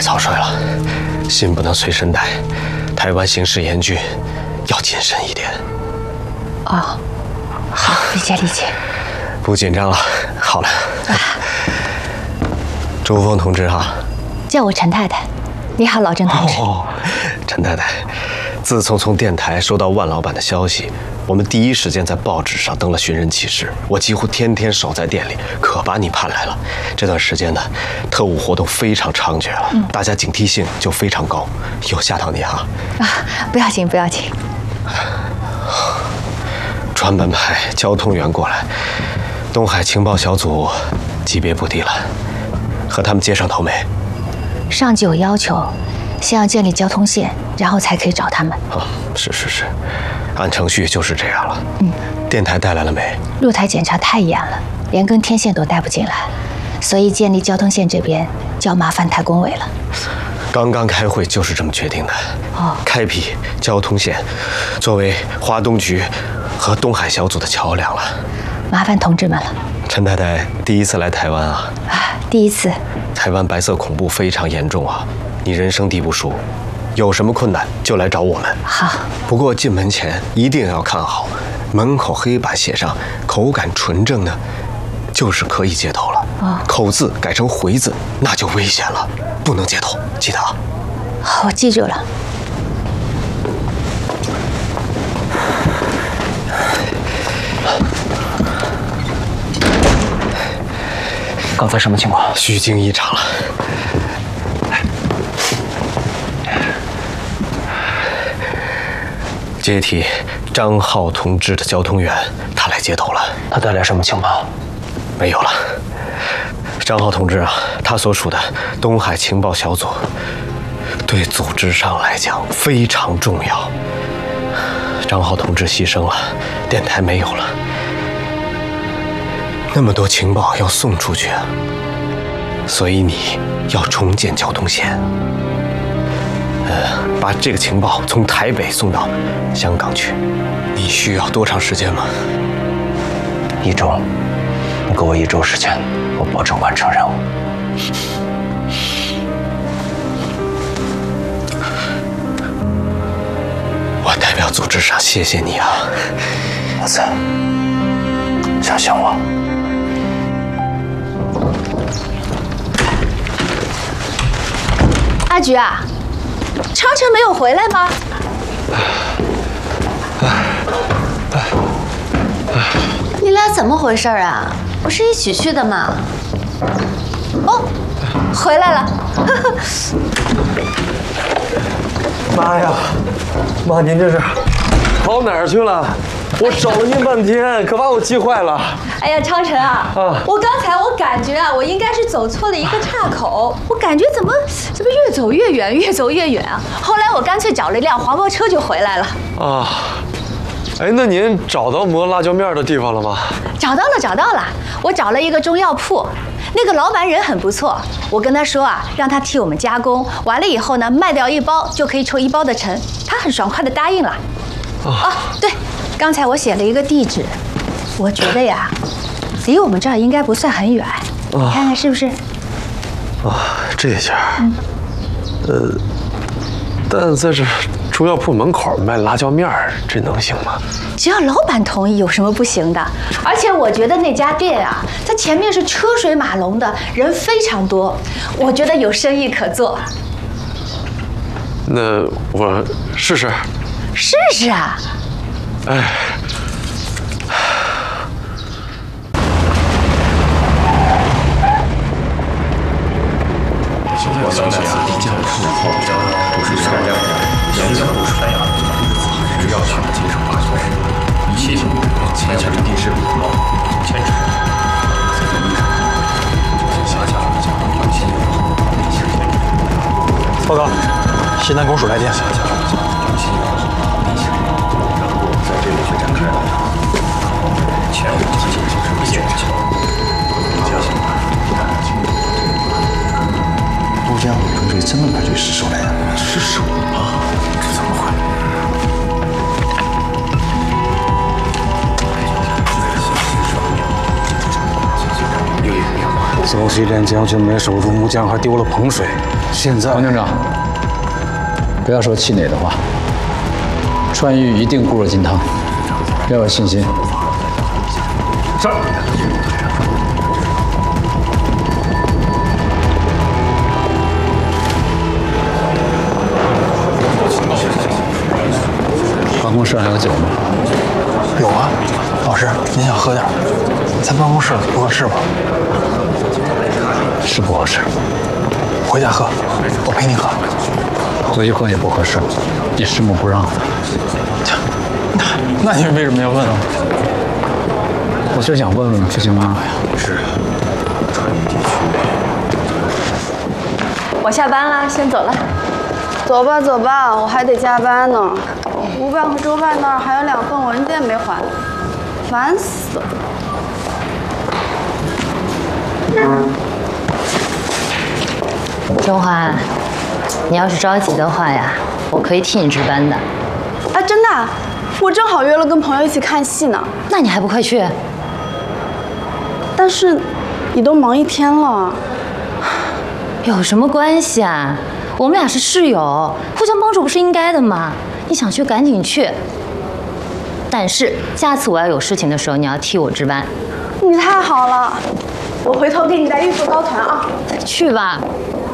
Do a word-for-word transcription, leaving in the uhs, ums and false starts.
早睡了，信不能随身带。台湾形势严峻，要谨慎一点。 哦，好，理解理解。 不紧张了。好了。啊、周峰同志哈。 叫我陈太太。你好，老郑同志。 哦，陈太太，自从从电台收到万老板的消息，我们第一时间在报纸上登了寻人启事。我几乎天天守在店里，可把你盼来了。这段时间呢，特务活动非常猖獗了，嗯、大家警惕性就非常高。有吓到你哈？ 啊，不要紧，不要紧。 专门派交通员过来，东海情报小组级别不低了，和他们接上头没？ 上级有要求，先要建立交通线，然后才可以找他们。 啊，是是是，按程序就是这样了。嗯，电台带来了没？ 路台检查太严了，连根天线都带不进来，所以建立交通线这边就要麻烦台工委了。 刚刚开会就是这么决定的。哦，开辟交通线，作为华东局和东海小组的桥梁了。 麻烦同志们了。 陈太太第一次来台湾啊？ 啊，第一次。 台湾白色恐怖非常严重啊，你人生地不熟，有什么困难就来找我们。 好。 不过进门前一定要看好，门口黑板写上口感纯正呢，就是可以接头了。哦。口字改成回字，那就危险了，不能接头，记得啊。 好，我记住了。 刚才什么情况？ 虚惊一场了。接替张浩同志的交通员，他来接头了。 他带来什么情报？ 没有了。张浩同志啊，他所属的东海情报小组，对组织上来讲非常重要。张浩同志牺牲了，电台没有了。那么多情报要送出去啊，所以你要重建交通线，呃，把这个情报从台北送到香港去。你需要多长时间吗？ 一周，你给我一周时间，我保证完成任务。 我代表组织上谢谢你啊， 老子，相信我。 阿菊啊，长城没有回来吗？ 你俩怎么回事啊？不是一起去的吗？ 哦，回来了。 妈呀，妈，您这是跑哪儿去了？我找了您半天，可把我急坏了。 哎呀，昌城啊，啊我刚才我感觉啊，我应该是走错了一个岔口，我感觉怎么怎么越走越远，越走越远啊！后来我干脆找了一辆黄包车就回来了。 啊，哎，那您找到磨辣椒面的地方了吗？ 找到了，找到了。我找了一个中药铺，那个老板人很不错，我跟他说啊，让他替我们加工，完了以后呢，卖掉一包就可以抽一包的成，他很爽快的答应了。啊，啊对。刚才我写了一个地址，我觉得呀，离我们这儿应该不算很远，你看看是不是？ 啊，这家，嗯、呃，但在这中药铺门口卖辣椒面儿，这能行吗？ 只要老板同意，有什么不行的？而且我觉得那家店啊，它前面是车水马龙的，人非常多，我觉得有生意可做。 那我试试。 试试啊！ 哎， 我想在此地教授后者都是善良的，严加不传扬，只要去接受法律，一切前下的地势不高，牵扯。 报告，西南公署来电。 这里去展开了，前五集就是一卷球， 陆江同学真的把这失手了呀？ 失手了？这怎么会？六月五号， 早期连将军没守住木匠，还丢了彭水，现在…… 王警长，不要说气馁的话。川渝一定固若金汤，要有信心。 是。 办公室还有酒吗？ 有啊，老师，您想喝点？在办公室不合适吧？ 是不合适。 回家喝，我陪你喝。 回去喝也不合适，你师母不让。 那那你为什么要问啊？ 我就想问问，不行吗？ 是，川渝地区。 我下班了，先走了。 走吧走吧，我还得加班呢。吴办和周办那儿还有两份文件没还，烦死了。 钟华，你要是着急的话呀，我可以替你值班的。 啊，真的？我正好约了跟朋友一起看戏呢。 那你还不快去？ 但是，你都忙一天了。 有什么关系啊？我们俩是室友，互相帮助不是应该的吗？你想去赶紧去。但是下次我要有事情的时候，你要替我值班。 你太好了，我回头给你带玉树高团啊。 去吧。